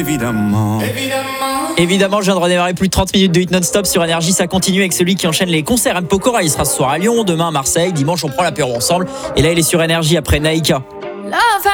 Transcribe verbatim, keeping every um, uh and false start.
Évidemment. Évidemment, je viens de redémarrer plus de trente minutes de hit non-stop sur Énergie. Ça continue avec celui qui enchaîne les concerts. M. Pokora, il sera ce soir à Lyon, demain à Marseille, dimanche on prend l'apéro ensemble. Et là, il est sur Énergie après Naïka.